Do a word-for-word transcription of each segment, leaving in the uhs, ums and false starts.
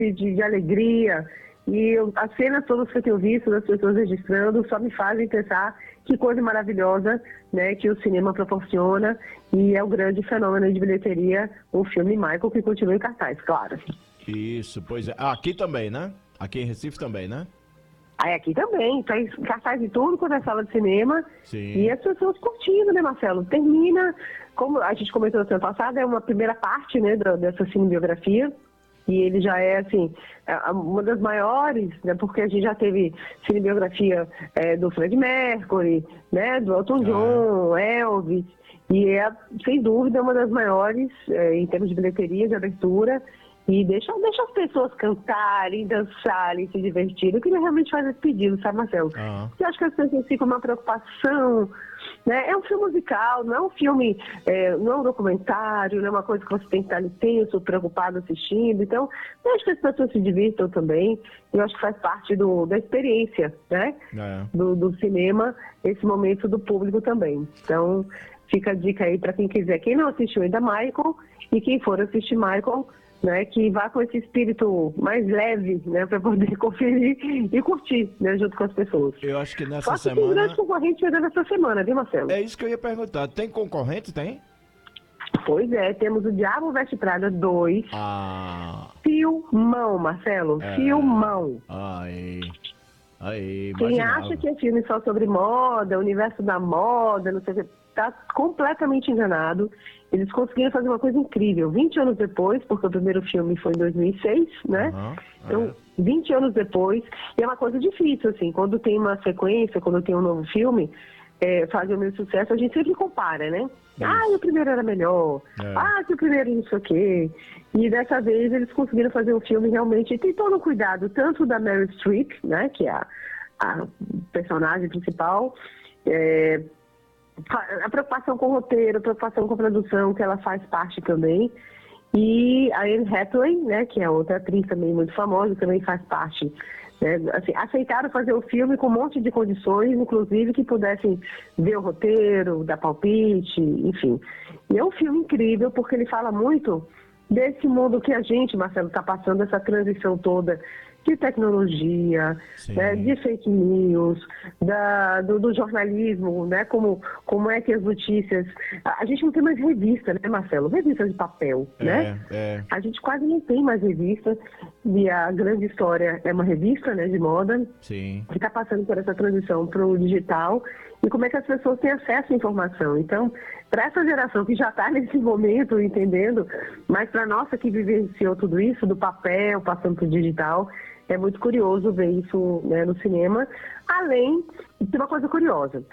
de, de alegria. E eu, as cenas todas que eu tenho visto das pessoas registrando só me fazem pensar que coisa maravilhosa, né, que o cinema proporciona, e é o grande fenômeno de bilheteria, o filme Michael, que continua em cartaz, claro. Isso, pois é. Ah, aqui também, né? Aqui em Recife também, né? Aí aqui também, tá em cartaz de tudo quanto é sala de cinema. Sim. E as pessoas curtindo, né, Marcelo? Termina, como a gente comentou na semana passada, é uma primeira parte, né, dessa cinebiografia. E ele já é, assim, uma das maiores, né, porque a gente já teve cinebiografia é, do Freddie Mercury, né, do Elton John, ah. Elvis, e é, sem dúvida, uma das maiores é, em termos de bilheteria, de abertura, e deixa, deixa as pessoas cantarem, dançarem, se divertirem, o que ele realmente faz esse pedido, sabe, Marcelo? Ah. Eu acho que as pessoas ficam com uma preocupação, né? É um filme musical, não é um filme, é, não é um documentário, não é uma coisa que você tem que estar ali tenso, preocupado assistindo. Então, eu acho que as pessoas se divirtam também. Eu acho que faz parte do, da experiência, né? É. Do, do cinema, esse momento do público também. Então, fica a dica aí para quem quiser. Quem não assistiu ainda Michael e quem for assistir Michael, né, que vá com esse espírito mais leve, né, para poder conferir e curtir, né, junto com as pessoas. Eu acho que nessa Só que semana... tem grande concorrente ainda nessa semana, viu, Marcelo? É isso que eu ia perguntar. Tem concorrente, tem? Pois é, temos o Diabo Veste Prada dois. Ah... Filmão, Marcelo, é... filmão. Aí... Aí, Quem imaginava. acha que é filme só sobre moda, universo da moda, não sei o que, tá completamente enganado. Eles conseguiram fazer uma coisa incrível. vinte anos depois, porque o primeiro filme foi em dois mil e seis, né? Uhum, então, é. vinte anos depois, e é uma coisa difícil, assim, quando tem uma sequência, quando tem um novo filme, é, fazer o mesmo sucesso, a gente sempre compara, né? Isso. Ah, o primeiro era melhor. É. Ah, que o primeiro não sei o quê. E dessa vez eles conseguiram fazer um filme realmente, e tem todo um cuidado, tanto da Meryl Streep, né, que é a, a personagem principal, é, a preocupação com o roteiro, a preocupação com a produção, que ela faz parte também. E a Anne Hathaway, né, que é outra atriz também muito famosa, também faz parte. Né, assim, aceitaram fazer o filme com um monte de condições, inclusive que pudessem ver o roteiro, dar palpite, enfim. E é um filme incrível, porque ele fala muito desse mundo que a gente, Marcelo, está passando, essa transição toda de tecnologia, né, de fake news, da, do, do jornalismo, né, como, como é que as notícias... A gente não tem mais revista, né, Marcelo? Revista de papel, é, né? É. A gente quase não tem mais revista, e a Grande História é uma revista, né, de moda, Sim. que está passando por essa transição para o digital, e como é que as pessoas têm acesso à informação. Então, para essa geração que já está nesse momento entendendo, mas para a nossa que vivenciou tudo isso, do papel passando para o digital, é muito curioso ver isso, né, no cinema. Além de uma coisa curiosa,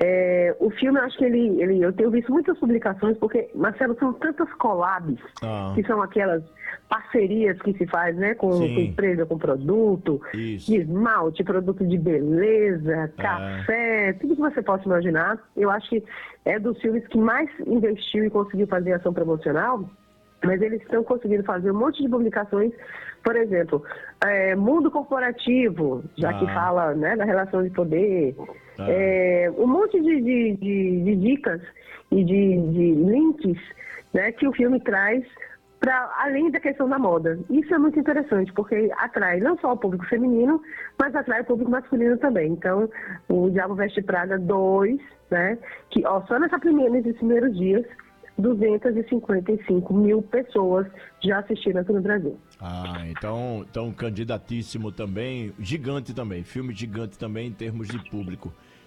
é, o filme, eu acho que ele, ele... Eu tenho visto muitas publicações, porque, Marcelo, são tantas collabs, ah. que são aquelas parcerias que se faz, né, com, com empresa, com produto, isso. de esmalte, produto de beleza, café, é. tudo que você possa imaginar. Eu acho que é dos filmes que mais investiu e conseguiu fazer ação promocional, mas eles estão conseguindo fazer um monte de publicações, por exemplo, é, mundo corporativo, já ah. que fala, né, da relação de poder, ah. é, um monte de, de, de, de dicas e de, de links, né, que o filme traz para além da questão da moda. Isso é muito interessante, porque atrai não só o público feminino, mas atrai o público masculino também. Então, o Diabo Veste Prada dois, né, que ó, só nessa primeira, nesses primeiros dias, duzentas e cinquenta e cinco mil pessoas já assistiram aqui no Brasil. Ah, então, então candidatíssimo também, gigante também, filme gigante também em termos de público.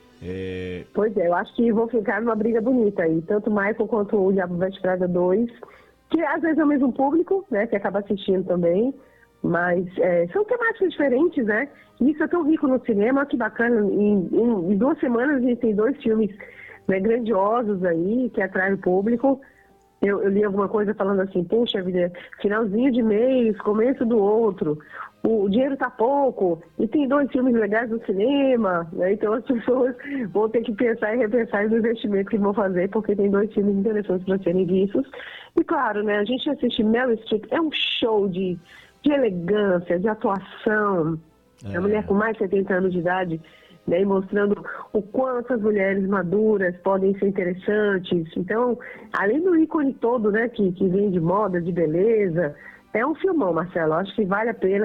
É... Pois é, eu acho que vão ficar numa briga bonita aí, tanto o Michael quanto o Diabo Veste Prada dois, que às vezes é o mesmo público, né, que acaba assistindo também, mas é, são temáticas diferentes, né? E isso é tão rico no cinema, que bacana, em, em, em duas semanas a gente tem dois filmes, né, grandiosos aí, que atraem o público. Eu, eu li alguma coisa falando assim, puxa vida, finalzinho de mês, começo do outro, o, o dinheiro tá pouco, e tem dois filmes legais no cinema, né? Então as pessoas vão ter que pensar e repensar no investimento que vão fazer, porque tem dois filmes interessantes para serem vistos. E claro, né, a gente assiste Meryl Streep, é um show de, de elegância, de atuação, é. A mulher com mais de setenta anos de idade, né, e mostrando o quanto as mulheres maduras podem ser interessantes. Então, além do ícone todo, né, que, que vem de moda, de beleza, É um filmão, Marcelo. Acho que vale a pena.